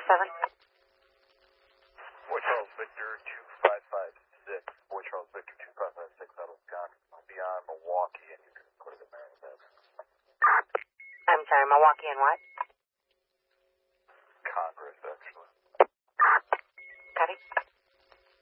Boy Charles Victor 2556. Boy Charles Victor 2556 out of Wisconsin. I'll be on Milwaukee and you can put it in there. I'm sorry, Milwaukee and what?